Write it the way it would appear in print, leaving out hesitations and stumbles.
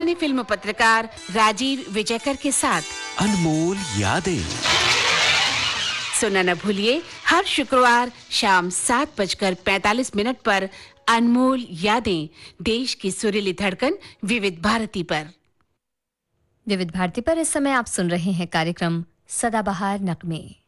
जाने फिल्म पत्रकार राजीव विजयकर के साथ अनमोल यादें। सुनना न भूलिए हर शुक्रवार शाम 7:45 पर अनमोल यादें, देश की सुरीली धड़कन विविध भारती पर। विविध भारती पर इस समय आप सुन रहे हैं कार्यक्रम सदाबहार नगमे।